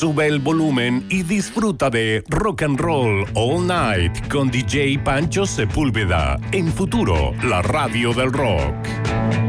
Sube el volumen y disfruta de Rock and Roll All Night con DJ Pancho Sepúlveda en Futuro, la radio del rock.